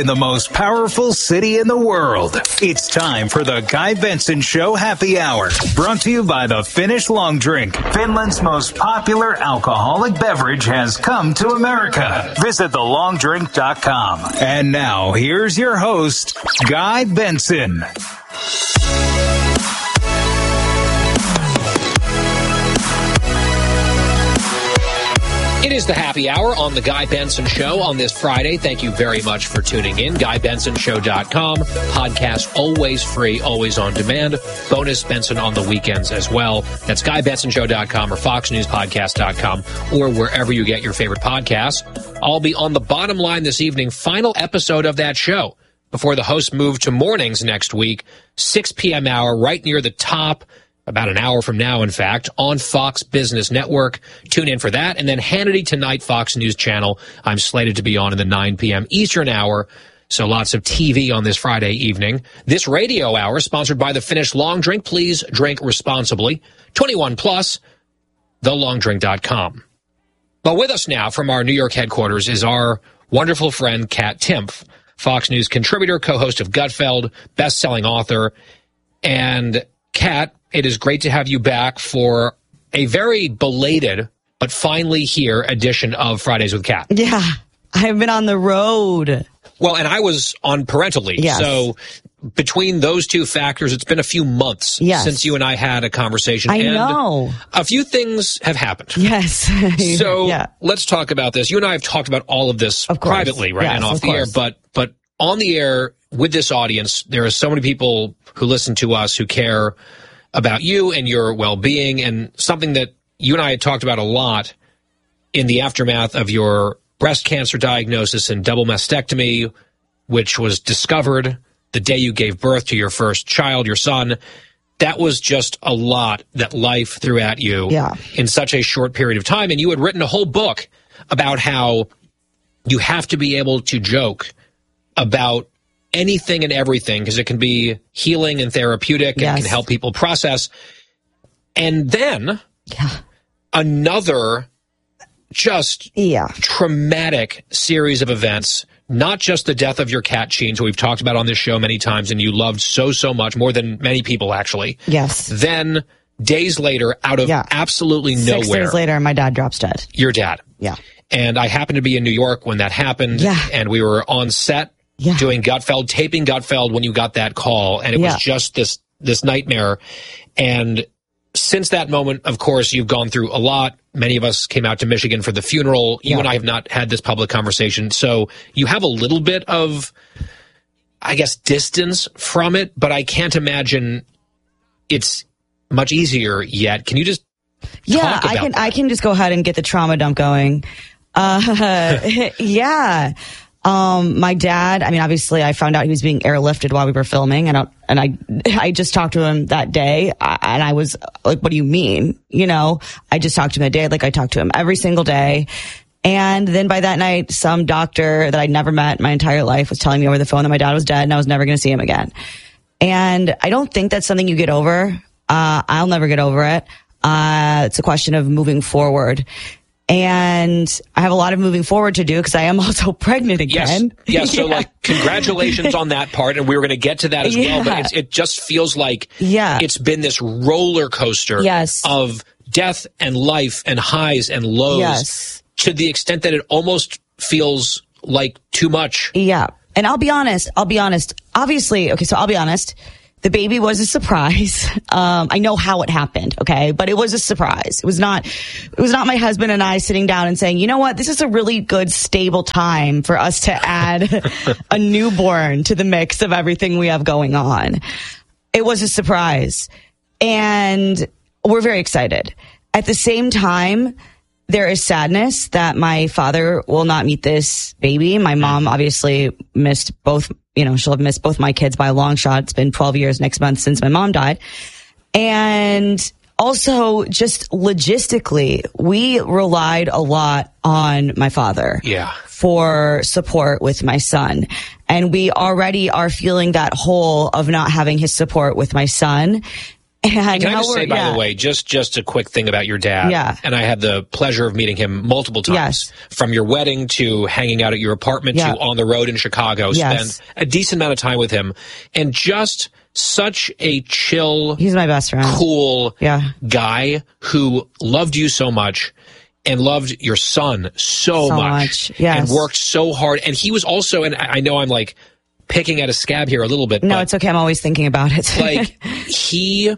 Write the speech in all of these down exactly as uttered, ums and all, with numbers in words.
In the most powerful city in the world. It's time for the Guy Benson Show Happy Hour. Brought to you by the Finnish Long Drink. Finland's most popular alcoholic beverage has come to America. Visit the long drink dot com. And now, here's your host, Guy Benson. It is the happy hour on the Guy Benson Show on this Friday. Thank you very much for tuning in. Guy Benson Show dot com. Podcast always free, always on demand. Bonus Benson on the weekends as well. That's Guy Benson Show dot com or Fox News Podcast dot com or wherever you get your favorite podcasts. I'll be on the bottom line this evening. Final episode of that show before the hosts move to mornings next week. six p.m. hour, right near the top. About an hour from now, in fact, on Fox Business Network. Tune in for that. And then Hannity Tonight, Fox News Channel. I'm slated to be on in the nine p.m. Eastern hour. So lots of T V on this Friday evening. This radio hour sponsored by the Finnish Long Drink. Please drink responsibly. twenty-one plus, the long drink dot com. But with us now from our New York headquarters is our wonderful friend, Kat Timpf, Fox News contributor, co-host of Gutfeld, best-selling author. And Kat, it is great to have you back for a very belated, but finally here edition of Fridays with Kat. Yeah, I've been on the road. Well, and I was on parental leave. Yes. So between those two factors, it's been a few months yes. since you and I had a conversation. I and know. A few things have happened. Yes. So yeah. let's talk about this. You and I have talked about all of this of privately, right, yes, and off of the air, course. but but on the air with this audience, there are so many people who listen to us who care about you and your well-being, and something that you and I had talked about a lot in the aftermath of your breast cancer diagnosis and double mastectomy, which was discovered the day you gave birth to your first child, your son. That was just a lot that life threw at you yeah. in such a short period of time. And you had written a whole book about how you have to be able to joke about anything and everything, because it can be healing and therapeutic and yes. can help people process. And then yeah. another just yeah. traumatic series of events, not just the death of your cat, Cheens, who we've talked about on this show many times and you loved so, so much, more than many people actually. Yes. Then days later, out of yeah. absolutely Six nowhere. Six days later, my dad drops dead. Your dad. Yeah. And I happened to be in New York when that happened. Yeah. And we were on set. Yeah. Doing Gutfeld, taping Gutfeld when you got that call, and it yeah. was just this this nightmare. And since that moment, of course, you've gone through a lot. Many of us came out to Michigan for the funeral. You yeah. and I have not had this public conversation, so you have a little bit of, I guess, distance from it, but I can't imagine it's much easier yet. Can you just yeah, talk about I can that? I can just go ahead and get the trauma dump going. Uh, yeah. Um, my dad, I mean, obviously I found out he was being airlifted while we were filming, and I, and I, I just talked to him that day, and I was like, what do you mean? You know, I just talked to him that day, like I talked to him every single day. And then by that night, some doctor that I'd never met my entire life was telling me over the phone that my dad was dead and I was never going to see him again. And I don't think that's something you get over. Uh, I'll never get over it. Uh, it's a question of moving forward. And I have a lot of moving forward to do because I am also pregnant again. Yes. yes. So, yeah. like, congratulations on that part. And we were going to get to that as yeah. well. But it's, it just feels like yeah. it's been this roller coaster yes. of death and life and highs and lows yes. to the extent that it almost feels like too much. Yeah. And I'll be honest. I'll be honest. Obviously, okay, so I'll be honest. The baby was a surprise. Um, I know how it happened, okay? But it was a surprise. It was not, it was not my husband and I sitting down and saying, you know what? This is a really good, stable time for us to add a newborn to the mix of everything we have going on. It was a surprise. And we're very excited. At the same time, there is sadness that my father will not meet this baby. My mom obviously missed both, you know, she'll have missed both my kids by a long shot. It's been twelve years next month since my mom died. And also just logistically, we relied a lot on my father. Yeah. For support with my son. And we already are feeling that hole of not having his support with my son. And Can I how just we're- say, by yeah. the way, just just a quick thing about your dad. Yeah. And I had the pleasure of meeting him multiple times. Yes. From your wedding to hanging out at your apartment Yeah. to on the road in Chicago. Yes. Spent a decent amount of time with him. And just such a chill, He's my best friend. cool Yeah. guy who loved you so much and loved your son so, So much. much, yes. And worked so hard. And he was also, and I I know I'm like picking at a scab here a little bit. No, but it's okay. I'm always thinking about it. like he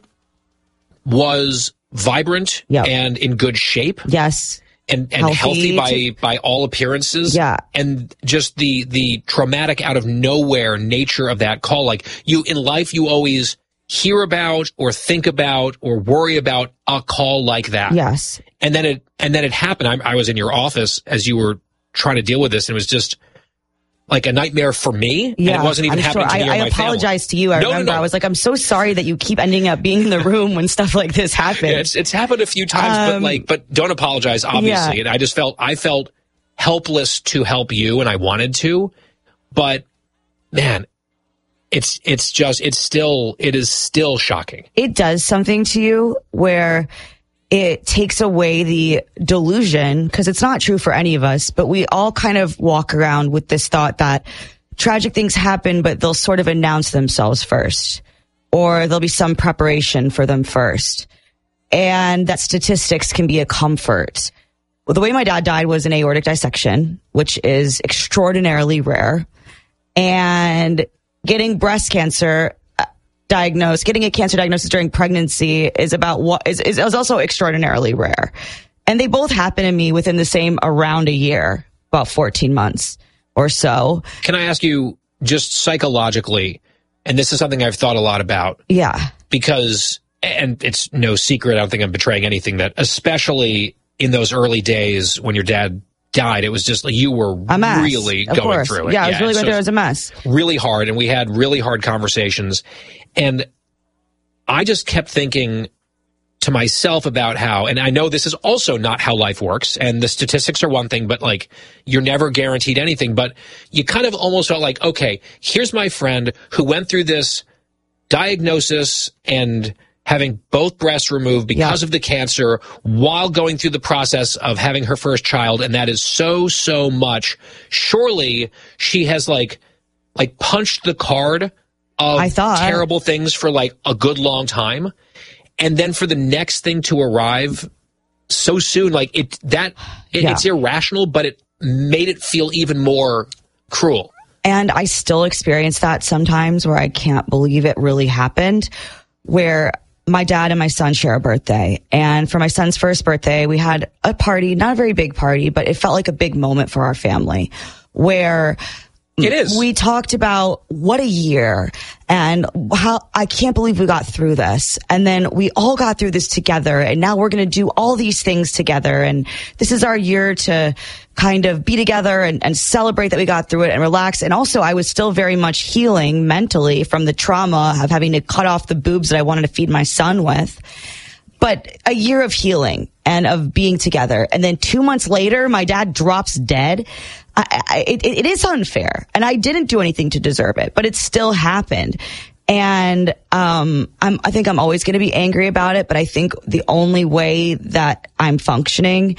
was vibrant Yep. and in good shape yes. and, and healthy, Healthy by to- by all appearances. Yeah. And just the the traumatic out of nowhere nature of that call. Like you in life you always hear about or think about or worry about a call like that. Yes. And then it and then it happened. I, I was in your office as you were trying to deal with this, and it was just like a nightmare for me. Yeah, and it wasn't even I'm happening sure. to me I, or I my apologize family. to you. I No, no, remember no. I was like, I'm so sorry that you keep ending up being in the room when stuff like this happens. Yeah, it's it's happened a few times, but Um, like, but don't apologize. Obviously, yeah. and I just felt I felt helpless to help you, and I wanted to, but man, it's it's just it's still it is still shocking. It does something to you where it takes away the delusion, because it's not true for any of us, but we all kind of walk around with this thought that tragic things happen, but they'll sort of announce themselves first, or there'll be some preparation for them first. And that statistics can be a comfort. Well, the way my dad died was an aortic dissection, which is extraordinarily rare. And getting breast cancer diagnosed, getting a cancer diagnosis during pregnancy is about what is, is, is also extraordinarily rare. And they both happened to me within the same around a year, about fourteen months or so. Can I ask you just psychologically, and this is something I've thought a lot about, Yeah. because, and it's no secret, I don't think I'm betraying anything, that especially in those early days when your dad died, it was just like you were A mess. really of going course. through it. Yeah, I was really so going through it as a mess. really hard, and we had really hard conversations. And I just kept thinking to myself about how, and I know this is also not how life works, and the statistics are one thing, but like you're never guaranteed anything. But you kind of almost felt like, okay, here's my friend who went through this diagnosis and having both breasts removed because Yeah. of the cancer while going through the process of having her first child, and that is so, so much. Surely she has like like punched the card of I thought. terrible things for like a good long time, and then for the next thing to arrive so soon, like it that it, Yeah. it's irrational, but it made it feel even more cruel. And I still experience that sometimes where I can't believe it really happened, where my dad and my son share a birthday. And for my son's first birthday, we had a party, not a very big party, but it felt like a big moment for our family, where It is. we talked about what a year and how I can't believe we got through this. And then we all got through this together, and now we're going to do all these things together. And this is our year to kind of be together and, and celebrate that we got through it and relax. And also, I was still very much healing mentally from the trauma of having to cut off the boobs that I wanted to feed my son with. But a year of healing and of being together. And then two months later, my dad drops dead. I, I, it, it is unfair, and I didn't do anything to deserve it, but it still happened. And um, I'm, I think I'm always going to be angry about it, but I think the only way that I'm functioning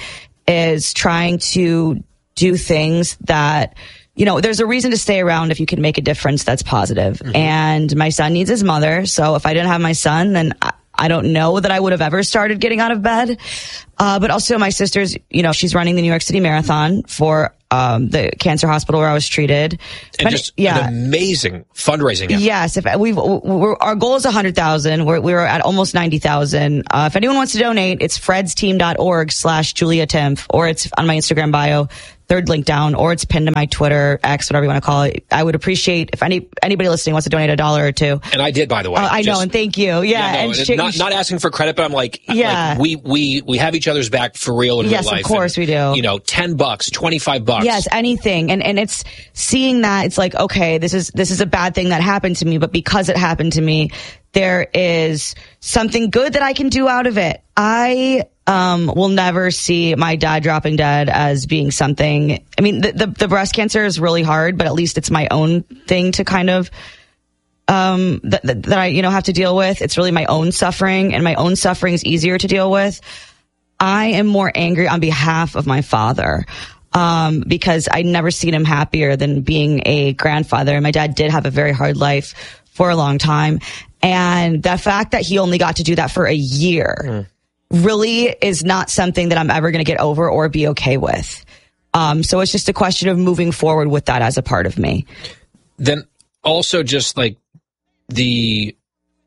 is trying to do things that, you know, there's a reason to stay around if you can make a difference that's positive. Mm-hmm. And my son needs his mother, so if I didn't have my son, then I, I don't know that I would have ever started getting out of bed. Uh, but also my sister's, you know, she's running the New York City Marathon for um, the cancer hospital where I was treated. And but, just yeah. an amazing fundraising effort. Yes, if we've we're, our goal is a hundred thousand. We're we're at almost ninety thousand. Uh, if anyone wants to donate, it's fredsteam.org slash Julia Timpf, or it's on my Instagram bio, third link down, or it's pinned to my Twitter, X, whatever you want to call it. I would appreciate if any anybody listening wants to donate a dollar or two. And I did, by the way. Uh, I Just- know, and thank you. Yeah, Yeah, no, and it- sh- not not asking for credit, but I'm like, Yeah. like, we we we have each other's back for real in Yes, real of life. course and, we do. You know, ten bucks, twenty five bucks. Yes, anything. And and it's seeing that it's like, okay, this is this is a bad thing that happened to me, but because it happened to me, there is something good that I can do out of it. I um will never see my dad dropping dead as being something. I mean, the, the the breast cancer is really hard, but at least it's my own thing to kind of um, that, that, that I, you know, have to deal with. It's really my own suffering, and my own suffering is easier to deal with. I am more angry on behalf of my father. Um, because I'd never seen him happier than being a grandfather. And my dad did have a very hard life for a long time. And the fact that he only got to do that for a year mm. really is not something that I'm ever going to get over or be okay with. Um, so it's just a question of moving forward with that as a part of me. Then also just like the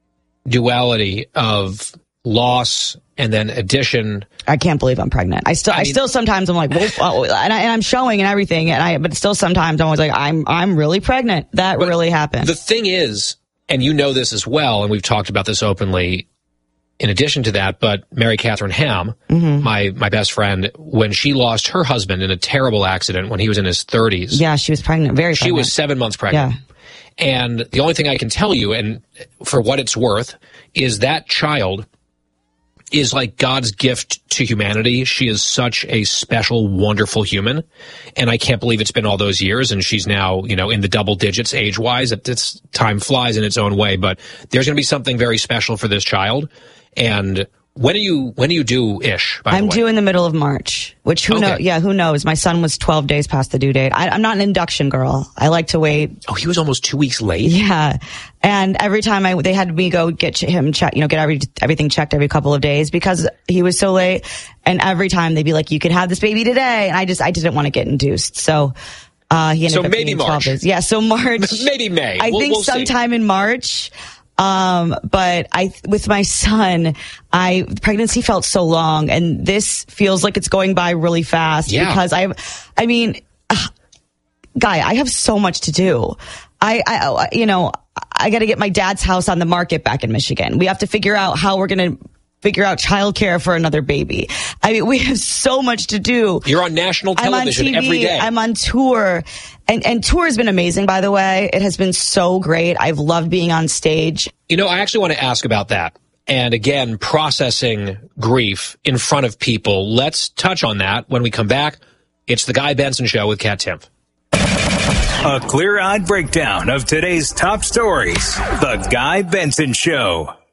duality of loss and then addition. I can't believe I'm pregnant. I still, I, I mean, still sometimes I'm like, well, and, I, and I'm showing and everything, and I, but still sometimes I'm always like, I'm, I'm really pregnant. That really happened. The thing is, and you know this as well, and we've talked about this openly. In addition to that, but Mary Catherine Ham, mm-hmm. my my best friend, when she lost her husband in a terrible accident when he was in his thirties. Yeah, she was pregnant, very pregnant. She was seven months pregnant. Yeah. And the only thing I can tell you, and for what it's worth, is that child is like God's gift to humanity. She is such a special, wonderful human. And I can't believe it's been all those years. And she's now, you know, in the double digits age-wise. It's, time flies in its own way. But there's going to be something very special for this child. And when are you, when do you do Ish, by the way? I'm due in the middle of March, which who okay. knows? Yeah, who knows? My son was twelve days past the due date. I, I'm not an induction girl. I like to wait. Oh, he was almost two weeks late? Yeah. And every time I, they had me go get him checked, you know, get every, everything checked every couple of days because he was so late. And every time they'd be like, you could have this baby today. And I just, I didn't want to get induced. So, uh, he ended so up maybe being March. twelve days. Yeah. So March. Maybe May. I we'll, think we'll sometime see. in March. Um, but I, with my son, I, pregnancy felt so long, and this feels like it's going by really fast yeah. because I, I mean, uh, Guy, I have so much to do. I, I, you know, I got to get my dad's house on the market back in Michigan. We have to figure out how we're going to figure out childcare for another baby. I mean, we have so much to do. You're on national television I'm on T V, every day. I'm on tour. And, and tour has been amazing, by the way. It has been so great. I've loved being on stage. You know, I actually want to ask about that. And again, processing grief in front of people. Let's touch on that when we come back. It's the Guy Benson Show with Kat Timpf. A clear-eyed breakdown of today's top stories. The Guy Benson Show.